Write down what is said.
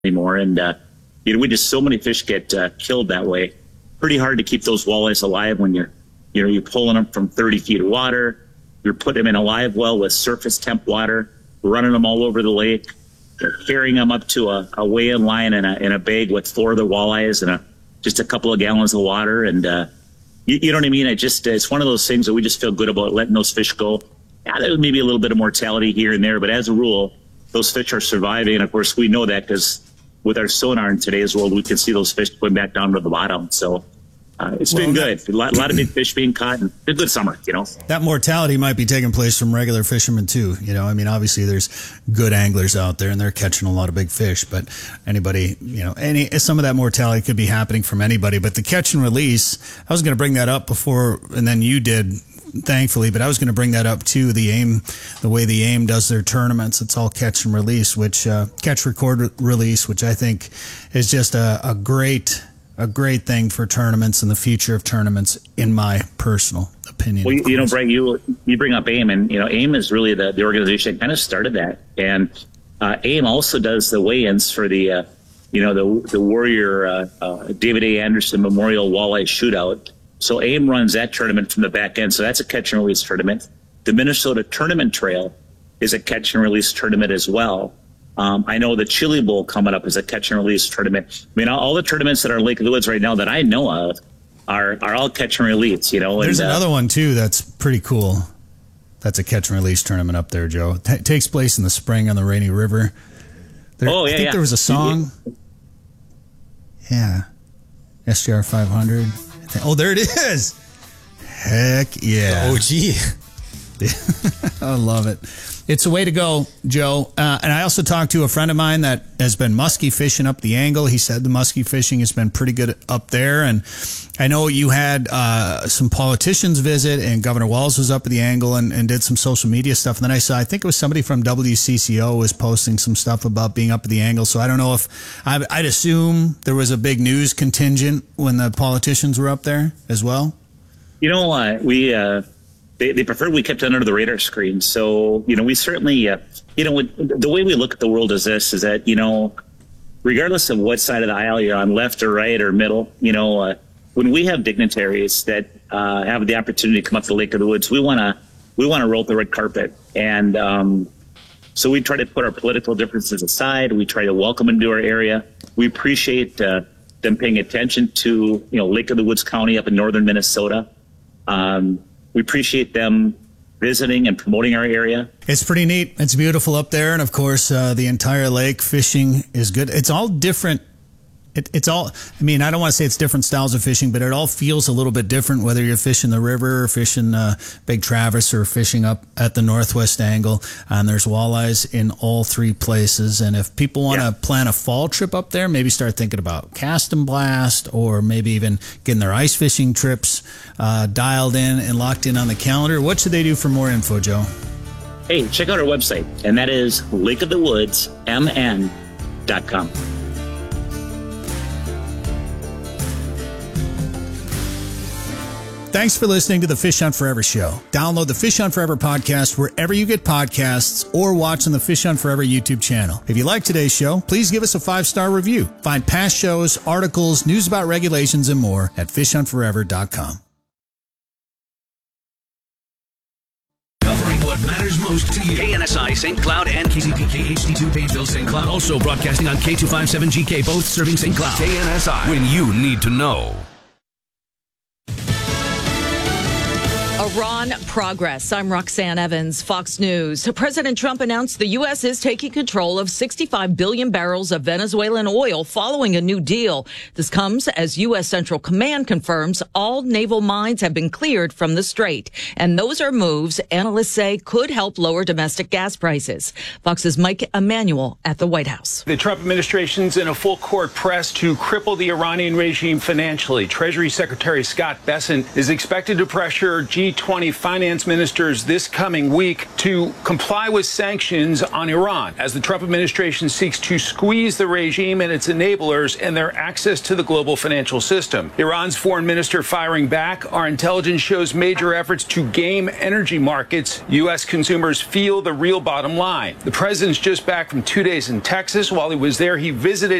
anymore. And, we just, so many fish get killed that way. Pretty hard to keep those walleyes alive when you're pulling them from 30 feet of water. You're putting them in a live well with surface temp water, running them all over the lake, carrying them up to a weigh-in line in a bag with 4 other walleyes and just a couple of gallons of water. And, you know what I mean? It's one of those things that we just feel good about letting those fish go. Yeah, there may be a little bit of mortality here and there, but as a rule, those fish are surviving. And of course, we know that because with our sonar in today's world, we can see those fish going back down to the bottom. So it's been good. A lot of big fish being caught, and a good summer, That mortality might be taking place from regular fishermen too. I mean, obviously there's good anglers out there and they're catching a lot of big fish, but anybody, some of that mortality could be happening from anybody. But the catch and release, I was going to bring that up before, and then you did, thankfully, but I was going to bring that up too. The way the AIM does their tournaments, it's all catch and release, which catch, record, release, which I think is just a great thing for tournaments and the future of tournaments, in my personal opinion. Well, Brett, you bring up AIM, and AIM is really the organization that kind of started that, and AIM also does the weigh-ins for the Warrior David A. Anderson Memorial Walleye Shootout. So AIM runs that tournament from the back end. So that's a catch and release tournament. The Minnesota Tournament Trail is a catch and release tournament as well. I know the Chili Bowl coming up is a catch and release tournament. I mean, all the tournaments that are in Lake of the Woods right now that I know of are all catch and release, There's another one too that's pretty cool. That's a catch and release tournament up there, Joe. Takes place in the spring on the Rainy River. I think there was a song. Yeah. SGR 500. Oh, there it is. Heck yeah. OG. I love it. It's a way to go, Joe. And I also talked to a friend of mine that has been muskie fishing up the Angle. He said the muskie fishing has been pretty good up there. And I know you had some politicians visit, and Governor Walz was up at the Angle and did some social media stuff. And then I think it was somebody from WCCO was posting some stuff about being up at the Angle. So I don't know if I'd assume there was a big news contingent when the politicians were up there as well. They preferred we kept it under the radar screen. So, we certainly, the way we look at the world is that, regardless of what side of the aisle you're on, left or right or middle, when we have dignitaries that have the opportunity to come up to the Lake of the Woods, we want to roll the red carpet. And so we try to put our political differences aside. We try to welcome them to our area. We appreciate them paying attention to, Lake of the Woods County up in northern Minnesota. We appreciate them visiting and promoting our area. It's pretty neat. It's beautiful up there. And, of course, the entire lake fishing is good. It's all different. It's all, I don't want to say it's different styles of fishing, but it all feels a little bit different, whether you're fishing the river or fishing Big Travis or fishing up at the Northwest Angle. And there's walleyes in all 3 places. And if people want to plan a fall trip up there, maybe start thinking about Cast and Blast, or maybe even getting their ice fishing trips dialed in and locked in on the calendar. What should they do for more info, Joe? Hey, check out our website, and that is lakeofthewoodsmn.com. Thanks for listening to the Fish Hunt Forever show. Download the Fish Hunt Forever podcast wherever you get podcasts, or watch on the Fish Hunt Forever YouTube channel. If you like today's show, please give us a 5-star review. Find past shows, articles, news about regulations, and more at fishhuntforever.com. Covering what matters most to you. KNSI St. Cloud and KCPK HD2 Pageville St. Cloud. Also broadcasting on K257GK, both serving St. Cloud. KNSI, when you need to know. Iran progress. I'm Roxanne Evans, Fox News. President Trump announced the U.S. is taking control of 65 billion barrels of Venezuelan oil following a new deal. This comes as U.S. Central Command confirms all naval mines have been cleared from the strait. And those are moves analysts say could help lower domestic gas prices. Fox's Mike Emanuel at the White House. The Trump administration's in a full court press to cripple the Iranian regime financially. Treasury Secretary Scott Bessent is expected to pressure G20 G20 finance ministers this coming week to comply with sanctions on Iran as the Trump administration seeks to squeeze the regime and its enablers and their access to the global financial system. Iran's foreign minister firing back. Our intelligence shows major efforts to game energy markets. U.S. consumers feel the real bottom line. The president's just back from 2 days in Texas. While he was there, he visited